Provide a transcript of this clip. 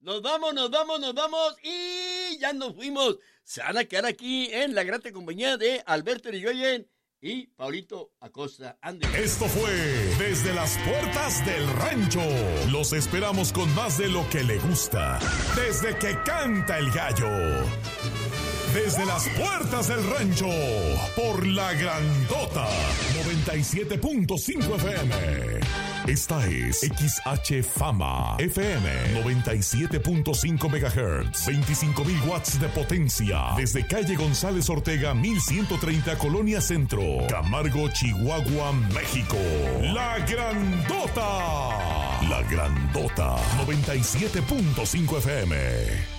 Nos vamos y ya nos fuimos. Se van a quedar aquí en la grata compañía de Alberto Irigoyen y Paulito Acosta. Esto fue Desde las Puertas del Rancho. Los esperamos con más de lo que le gusta. Desde que canta el gallo. Desde las Puertas del Rancho. Por la Grandota 97.5 FM. Esta es XH Fama FM 97.5 MHz, 25,000 watts de potencia, desde calle González Ortega 1130 Colonia Centro, Camargo, Chihuahua, México. La Grandota 97.5 FM.